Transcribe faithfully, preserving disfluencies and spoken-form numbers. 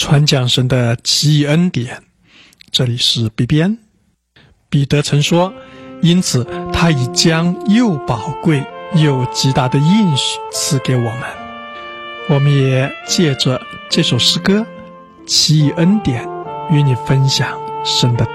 传讲神的奇异恩典。这里是彼边。彼得曾说，因此他已将又宝贵又极大的应许赐给我们。我们也借着这首诗歌奇异恩典与你分享神的